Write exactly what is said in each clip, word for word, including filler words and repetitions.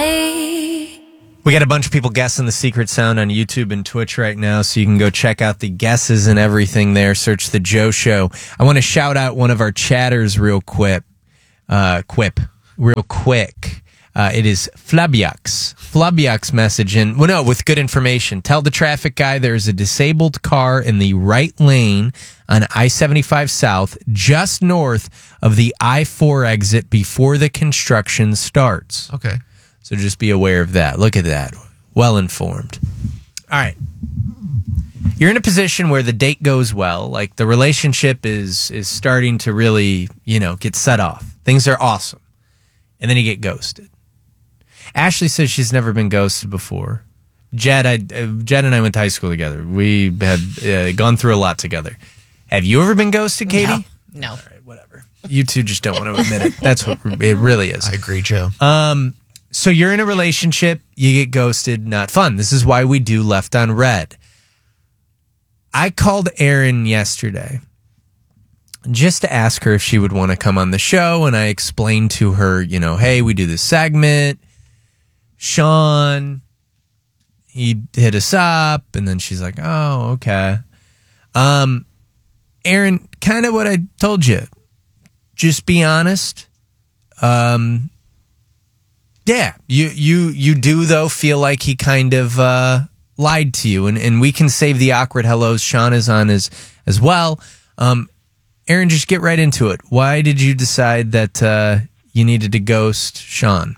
me. We got a bunch of people guessing the secret sound on YouTube and Twitch right now, so you can go check out the guesses and everything there. Search The Joe Show. I want to shout out one of our chatters real quick. Uh, quip. Real quick. Uh, it is Flabiux. Flabiux message in, well, no, with good information. Tell the traffic guy there's a disabled car in the right lane on I seventy-five South, just north of the I four exit before the construction starts. Okay. So just be aware of that. Look at that. Well informed. All right. You're in a position where the date goes well. Like the relationship is is starting to really, you know, get set off. Things are awesome. And then you get ghosted. Ashley says she's never been ghosted before. Jed, I, uh, Jed and I went to high school together. We had uh, gone through a lot together. Have you ever been ghosted, Katie? No. no. All right, whatever. You two just don't want to admit it. That's what it really is. I agree, Joe. Um, so you're in a relationship, you get ghosted, not fun. This is why we do Left on Red. I called Erin yesterday just to ask her if she would want to come on the show, and I explained to her, you know, hey, we do this segment. Sean, he hit us up, and then she's like, oh, okay. Um, Erin, kind of what I told you. Just be honest. Um, yeah, you you you do though feel like he kind of uh, lied to you, and, and we can save the awkward hellos. Sean is on as as well. Um, Erin, just get right into it. Why did you decide that uh, you needed to ghost Sean?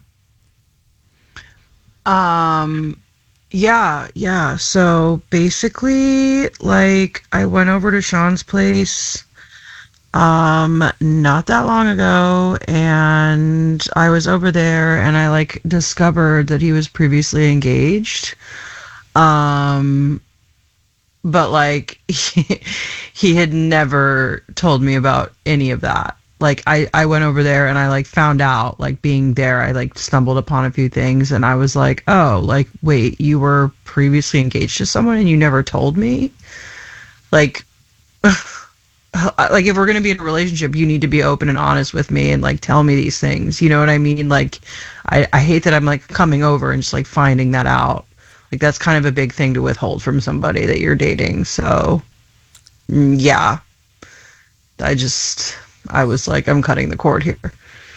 Um, yeah, yeah. So basically, like, I went over to Sean's place, um, not that long ago, and I was over there, and I, like, discovered that he was previously engaged. Um, but, like, he, he had never told me about any of that. Like, I, I went over there and I, like, found out, like, being there, I, like, stumbled upon a few things, and I was like, oh, like, wait, you were previously engaged to someone and you never told me? Like, like, if we're going to be in a relationship, you need to be open and honest with me and, like, tell me these things. You know what I mean? Like, I, I hate that I'm, like, coming over and just, like, finding that out. Like, that's kind of a big thing to withhold from somebody that you're dating. So, yeah. I just... I was like, I'm cutting the cord here.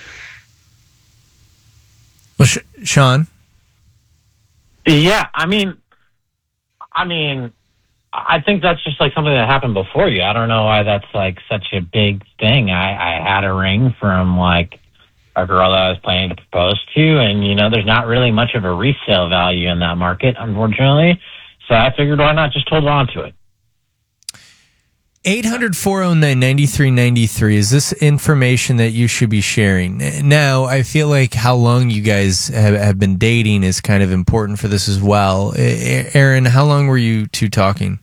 Well, Sh- Sean? Yeah, I mean, I mean, I think that's just like something that happened before you. I don't know why that's like such a big thing. I, I had a ring from like a girl that I was planning to propose to, and you know, there's not really much of a resale value in that market, unfortunately. So I figured, why not just hold on to it? eight hundred, four oh nine, nine three nine three. Is this information that you should be sharing? Now, I feel like how long you guys have, have been dating is kind of important for this as well. Erin, how long were you two talking?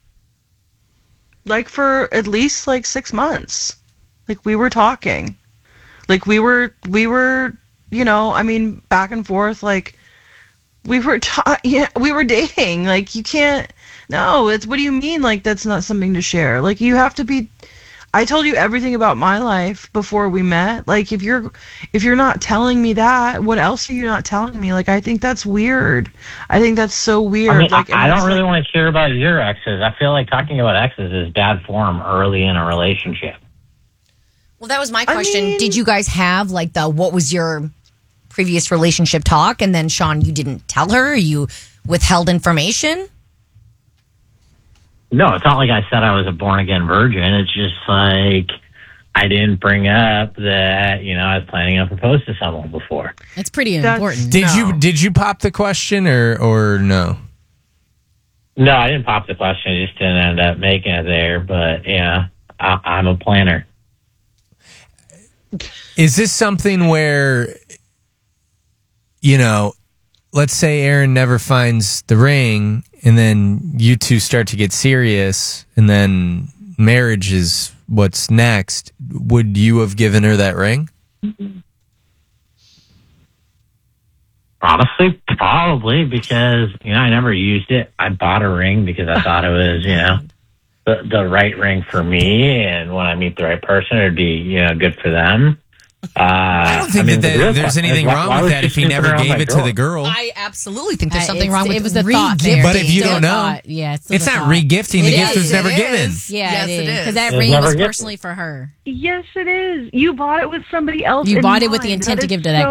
Like for at least like six months. Like we were talking. Like we were, we were, you know, I mean, back and forth. Like we were, ta- yeah, we were dating. Like you can't. No, it's what do you mean? Like that's not something to share. Like you have to be. I told you everything about my life before we met. Like if you're if you're not telling me that, what else are you not telling me? Like I think that's weird. I think that's so weird. I mean, like I, I don't really like, want to hear about your exes. I feel like talking about exes is bad form early in a relationship. Well, that was my question. I mean, Did you guys have like the what was your previous relationship talk, and then Sean, you didn't tell her, you withheld information? No, it's not like I said I was a born-again virgin. It's just like I didn't bring up that, you know, I was planning to propose to someone before. That's pretty That's- important. Did No. you did you pop the question or or no? No, I didn't pop the question. I just didn't end up making it there. But, yeah, I, I'm a planner. Is this something where, you know, let's say Erin never finds the ring, and then you two start to get serious, and then marriage is what's next. Would you have given her that ring? Honestly, probably, because, you know, I never used it. I bought a ring because I thought it was, you know, the, the right ring for me, and when I meet the right person, it'd be, you know, good for them. Uh, I don't think mean, that the real there's question anything is, why- wrong why with was that she if he snooping never around gave that it to girl? the girl. I absolutely think there's Uh, something it's- wrong with it was a thought re-gifting. there. But if you Still don't a know, thought. Yeah, it's, still It's a not thought. re-gifting. The It gift is, was never it given. is. Yeah, Yes, it it is. is. Because that It was ring never was gifted. personally for her. Yes, it is. You bought it with somebody else. You in bought it with the mind. intent That to is give to that so